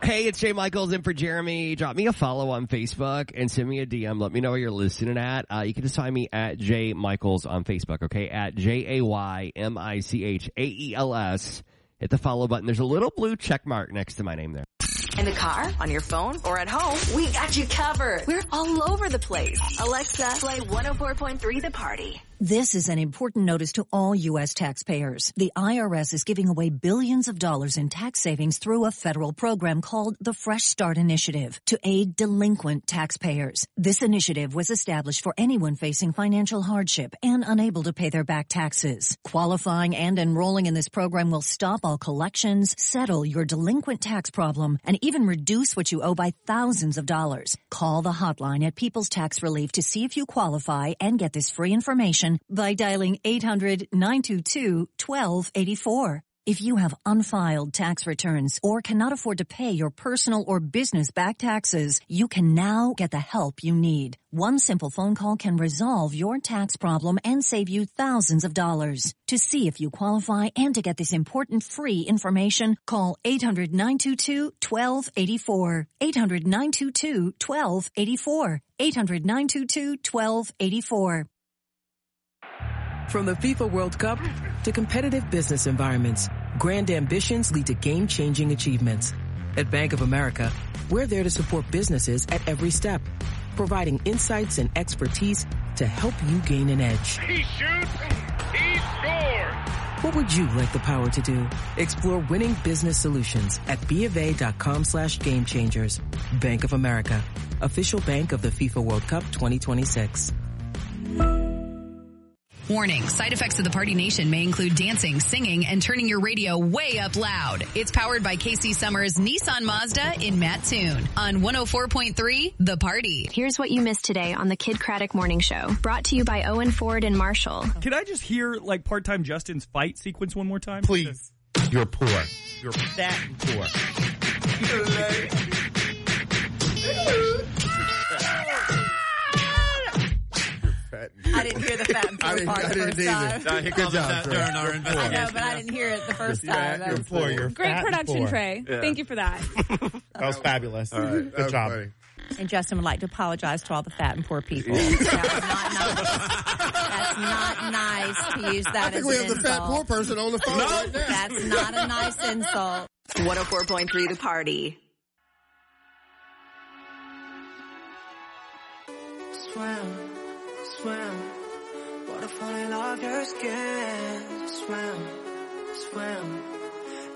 Hey, it's Jay Michaels in for Jeremy. Drop me a follow on Facebook and send me a DM. Let me know where you're listening at. You can just find me at Jay Michaels on Facebook, okay? At JayMichaels. Hit the follow button. There's a little blue check mark next to my name there. In the car, on your phone, or at home, we got you covered. We're all over the place. Alexa, play 104.3 The Party. This is an important notice to all U.S. taxpayers. The IRS is giving away billions of dollars in tax savings through a federal program called the Fresh Start Initiative to aid delinquent taxpayers. This initiative was established for anyone facing financial hardship and unable to pay their back taxes. Qualifying and enrolling in this program will stop all collections, settle your delinquent tax problem, and even reduce what you owe by thousands of dollars. Call the hotline at People's Tax Relief to see if you qualify and get this free information by dialing 800-922-1284. If you have unfiled tax returns or cannot afford to pay your personal or business back taxes, you can now get the help you need. One simple phone call can resolve your tax problem and save you thousands of dollars. To see if you qualify and to get this important free information, call 800-922-1284. 800-922-1284. 800-922-1284. From the FIFA World Cup to competitive business environments, grand ambitions lead to game-changing achievements. At Bank of America, we're there to support businesses at every step, providing insights and expertise to help you gain an edge. He shoots, he scores! What would you like the power to do? Explore winning business solutions at BofA.com/gamechangers. Bank of America, official bank of the FIFA World Cup 2026. Warning, side effects of the Party Nation may include dancing, singing, and turning your radio way up loud. It's powered by Casey Summers Nissan Mazda in Mattoon on 104.3 The Party. Here's what you missed today on the Kid Craddock Morning Show. Brought to you by Owen Ford and Marshall. Can I just hear, like, part-time Justin's fight sequence one more time? Please. You're poor. You're fat and poor. I didn't hear the fat and poor part the first time. Good job, Trey. I know, but I didn't hear it the first time. You're poor. You're Great fat production, and poor. Trey. Yeah. Thank you for that. That was fabulous. All right. Good job. Funny. And Justin would like to apologize to all the fat and poor people. That was not nice. That's not nice to use that as an insult. I think we have the fat poor person on the phone right now. That's not a nice insult. 104.3 The Party. Swim, swim, water falling off your skin. Swim, swim.